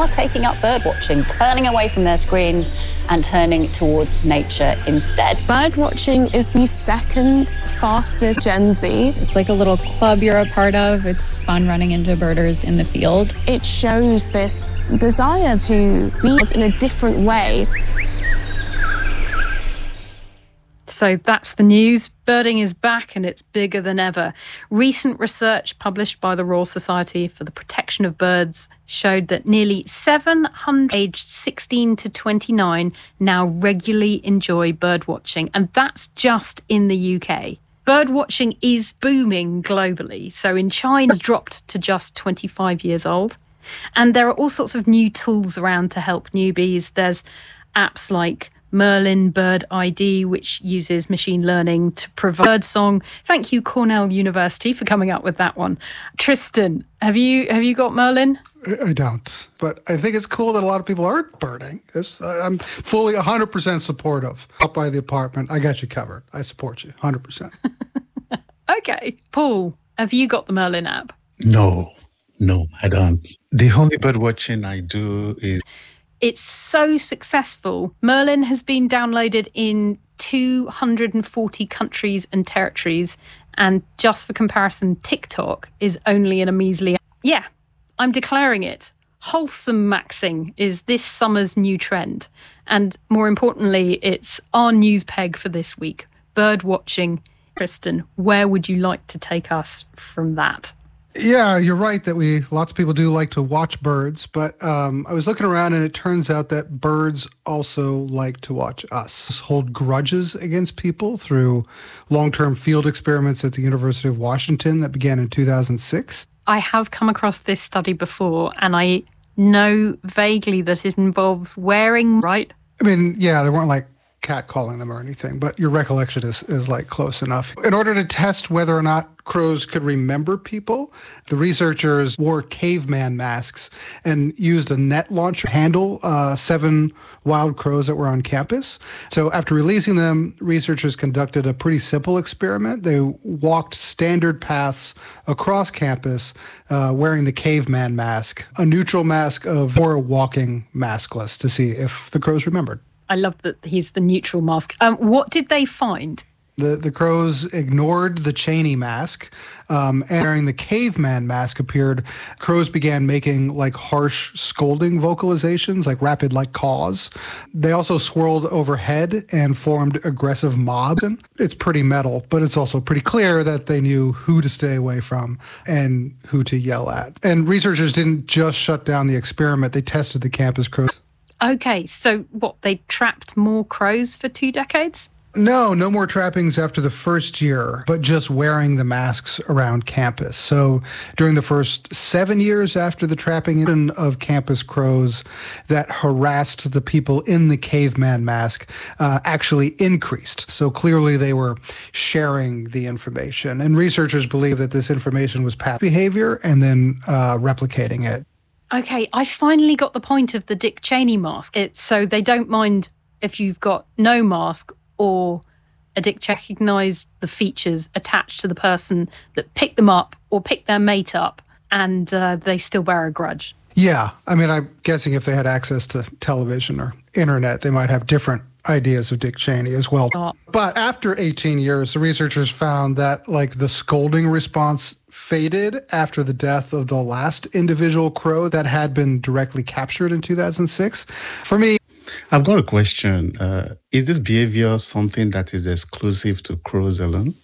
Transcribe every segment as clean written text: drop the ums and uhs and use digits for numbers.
are taking up bird watching, turning away from their screens and turning towards nature instead. Bird watching is the second fastest Gen Z. It's like a little club you're a part of. It's fun running into birders in the field. It shows this desire to be in a different way. So that's the news. Birding is back and it's bigger than ever. Recent research published by the Royal Society for the Protection of Birds showed that nearly 700 aged 16 to 29 now regularly enjoy bird watching, and that's just in the UK. Bird watching is booming globally. So in China, it's dropped to just 25 years old. And there are all sorts of new tools around to help newbies. There's apps like Merlin Bird ID, which uses machine learning to provide bird song. Thank you, Cornell University, for coming up with that one. Tristan, have you got Merlin? I don't, but I think it's cool that a lot of people are birding. I'm fully 100% supportive. Up by the apartment, I got you covered. I support you 100%. Okay. Paul, have you got the Merlin app? No, I don't. The only bird watching I do is... It's so successful. Merlin has been downloaded in 240 countries and territories. And just for comparison, TikTok is only in a measly... Yeah, I'm declaring it. Wholesome maxing is this summer's new trend. And more importantly, it's our news peg for this week. Bird watching. Tristan, where would you like to take us from that? Yeah, you're right that lots of people do like to watch birds, but I was looking around and it turns out that birds also like to watch us. Hold grudges against people through long-term field experiments at the University of Washington that began in 2006. I have come across this study before, and I know vaguely that it involves wearing, right? I mean, yeah, they weren't like catcalling them or anything, but your recollection is like close enough. In order to test whether or not crows could remember people, the researchers wore caveman masks and used a net launcher to handle 7 wild crows that were on campus. So after releasing them, researchers conducted a pretty simple experiment. They walked standard paths across campus wearing the caveman mask, a neutral mask or walking maskless, to see if the crows remembered. I love that he's the neutral mask. What did they find? The crows ignored the Cheney mask, and wearing the caveman mask appeared. Crows began making like harsh scolding vocalizations, like rapid like caws. They also swirled overhead and formed aggressive mobs. It's pretty metal, but it's also pretty clear that they knew who to stay away from and who to yell at. And researchers didn't just shut down the experiment, they tested the campus crows. Okay, so what, they trapped more crows for 2 decades? No more trappings after the first year, but just wearing the masks around campus. So during the first 7 years after the trapping of campus crows that harassed the people in the caveman mask actually increased. So clearly they were sharing the information. And researchers believe that this information was past behavior and then replicating it. Okay, I finally got the point of the Dick Cheney mask. It's so they don't mind if you've got no mask or a Dick recognise the features attached to the person that picked them up or picked their mate up, and they still bear a grudge. Yeah, I mean, I'm guessing if they had access to television or internet, they might have different ideas of Dick Cheney as well. But after 18 years, the researchers found that like the scolding response faded after the death of the last individual crow that had been directly captured in 2006. For me, I've got a question. Is this behavior something that is exclusive to crows alone?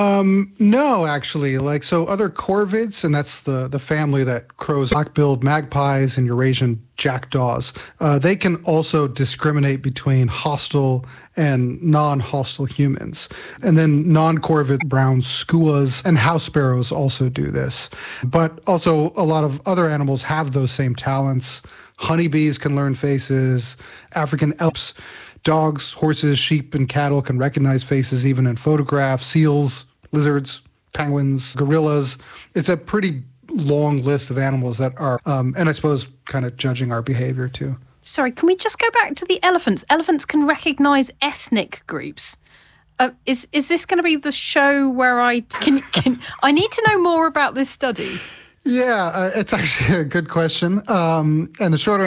No, actually. So other corvids, and that's the family that crows, black-billed magpies and Eurasian jackdaws, they can also discriminate between hostile and non-hostile humans. And then non-corvid brown skuas and house sparrows also do this. But also a lot of other animals have those same talents. Honeybees can learn faces, African elks, dogs, horses, sheep, and cattle can recognize faces even in photographs, seals, lizards, penguins, gorillas. It's a pretty long list of animals that are, and I suppose, kind of judging our behavior too. Sorry, can we just go back to the elephants? Elephants can recognize ethnic groups. Is this going to be the show where I can I need to know more about this study? Yeah, it's actually a good question. And the short